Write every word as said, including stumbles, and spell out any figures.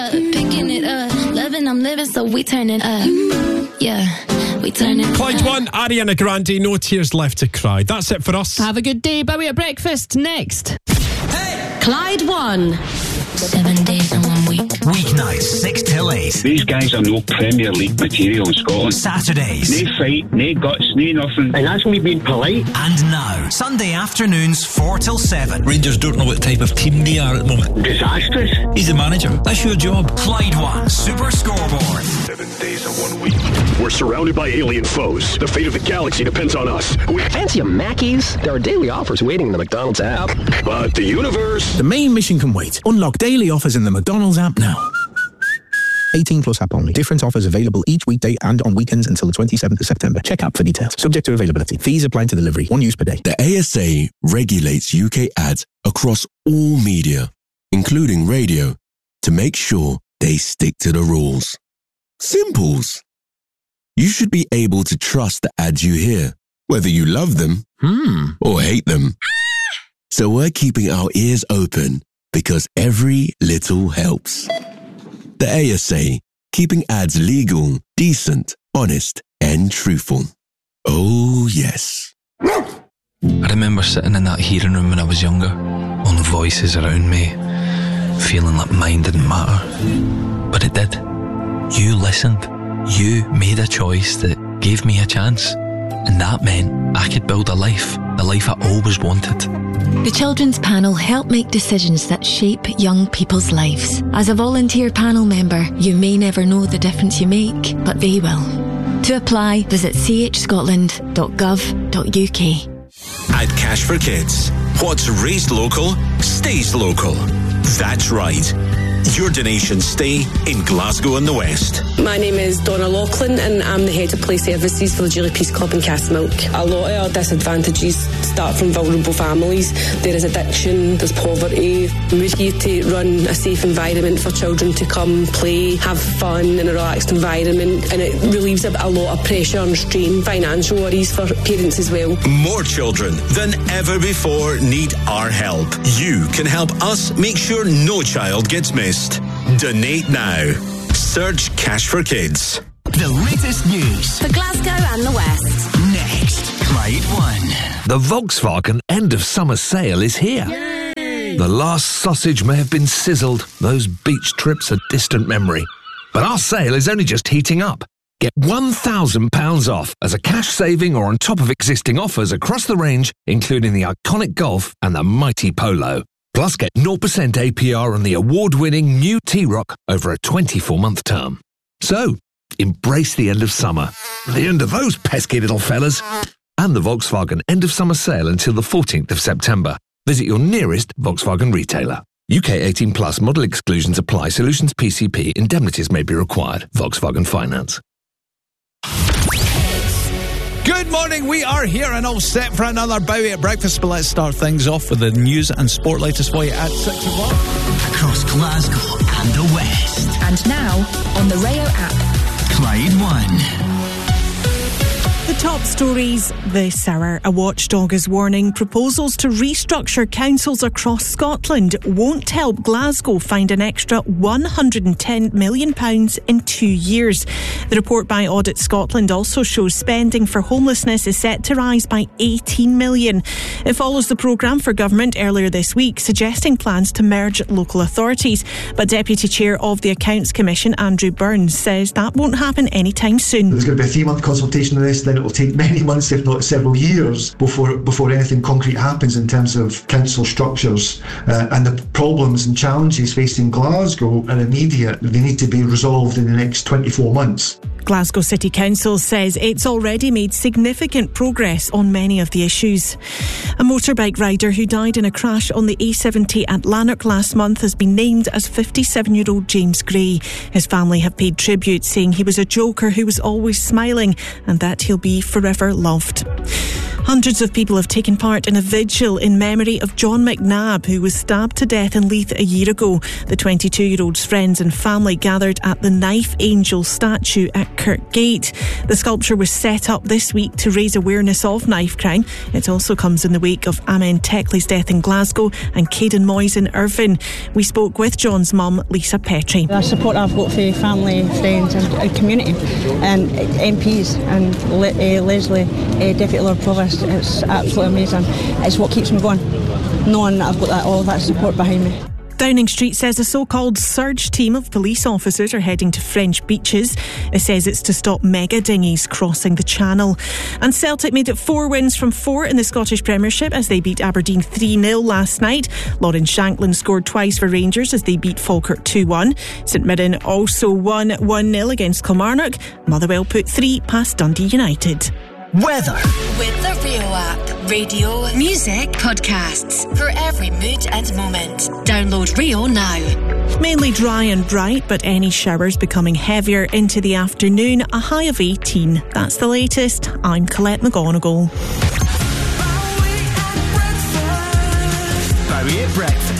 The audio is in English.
Uh, picking it up, loving, I'm living, so we turn it up. Yeah, we turn it Clyde up. one, Ariana Grande, No Tears Left to Cry. That's it for us. Have a good day. Bowie at breakfast next. Hey! Clyde one. Seven days in one week. Weeknights, six till eight. These guys are no Premier League material in Scotland. Saturdays. No fight, no guts, no nothing. And that's me being polite. And now, Sunday afternoons, four till seven. Rangers don't know what type of team they are at the moment. Disastrous. He's the manager. That's your job. Clyde one, Super Scoreboard. Seven days in one week. We're surrounded by alien foes. The fate of the galaxy depends on us. We Fancy a Mackey's? There are daily offers waiting in the McDonald's app. But the universe... The main mission can wait. Unlock daily offers in the McDonald's app now. eighteen plus app only. Different offers available each weekday and on weekends until the twenty-seventh of September. Check app for details. Subject to availability. Fees apply to delivery. One use per day. The A S A regulates U K ads across all media, including radio, to make sure they stick to the rules. Simples. You should be able to trust the ads you hear, whether you love them Hmm. or hate them. So we're keeping our ears open because every little helps. The A S A, keeping ads legal, decent, honest, and truthful. Oh, yes. I remember sitting in that hearing room when I was younger, all the voices around me, feeling like mine didn't matter. But it did. You listened. You made a choice that gave me a chance. And that meant I could build a life, the life I always wanted. The Children's Panel help make decisions that shape young people's lives. As a volunteer panel member, you may never know the difference you make, but they will. To apply, visit c h scotland dot gov dot u k. At Cash for Kids, what's raised local stays local. That's right. Your donations stay in Glasgow and the West. My name is Donna Laughlin and I'm the Head of Play Services for the Julie Peace Club in Castlemilk. A lot of our disadvantages start from vulnerable families. There is addiction, there's poverty. We're here to run a safe environment for children to come, play, have fun in a relaxed environment, and it relieves a, a lot of pressure and strain, financial worries for parents as well. More children than ever before need our help. You can help us make sure no child gets missed. Donate now. Search Cash for Kids. The latest news For Glasgow and the West. next. Clyde one. The Volkswagen end of summer sale is here. Yay! The last sausage may have been sizzled. Those beach trips are distant memory. But our sale is only just heating up. Get one thousand pounds off as a cash saving or on top of existing offers across the range, including the iconic Golf and the mighty Polo. Plus, get zero percent A P R on the award-winning new T-Roc over a twenty-four month term. So, embrace the end of summer, the end of those pesky little fellas, and the Volkswagen end of summer sale until the fourteenth of September. Visit your nearest Volkswagen retailer. U K eighteen plus, model exclusions apply, solutions P C P, indemnities may be required. Volkswagen Finance. Good morning, we are here and all set for another Bowie at Breakfast, but let's start things off with the news and sport latest for you at six o'clock. Across Glasgow and the West. And now, on the Rayo app. Clyde one. The top stories this hour. A watchdog is warning proposals to restructure councils across Scotland won't help Glasgow find an extra one hundred ten million pounds in two years. The report by Audit Scotland also shows spending for homelessness is set to rise by eighteen million. It follows the programme for government earlier this week suggesting plans to merge local authorities. But Deputy Chair of the Accounts Commission, Andrew Burns, says that won't happen anytime soon. There's going to be a three-month consultation on this, then it will take many months, if not several years, before before anything concrete happens in terms of council structures. Uh, and the problems and challenges facing Glasgow are immediate. They need to be resolved in the next twenty-four months. Glasgow City Council says it's already made significant progress on many of the issues. A motorbike rider who died in a crash on the A seventy at Lanark last month has been named as fifty-seven-year-old James Gray. His family have paid tribute, saying he was a joker who was always smiling and that he'll be forever loved. Hundreds of people have taken part in a vigil in memory of John McNabb, who was stabbed to death in Leith a year ago. The twenty-two-year-old's friends and family gathered at the Knife Angel statue at Kirkgate. The sculpture was set up this week to raise awareness of knife crime. It also comes in the wake of Amen Teckley's death in Glasgow and Caden Moyes in Irvine. We spoke with John's mum, Lisa Petrie. The support I've got for family, friends and, and community and M Ps and Le- uh, Leslie, uh, Deputy Lord Provost, it's absolutely amazing. It's what keeps me going, knowing that I've got that, all that support behind me. Downing Street says a so-called surge team of police officers are heading to French beaches. It says it's to stop mega dinghies crossing the channel. And Celtic made it four wins from four in the Scottish Premiership as they beat Aberdeen three nil last night. Lauren Shanklin scored twice for Rangers as they beat Falkirk two one. St Mirren also won one nil against Kilmarnock. Motherwell put three past Dundee United. Weather. With the Rio app. Radio, music, podcasts. For every mood and moment. Download Rio now. Mainly dry and bright, but any showers becoming heavier into the afternoon. A high of eighteen. That's the latest. I'm Colette McGonigal. Bowie at breakfast.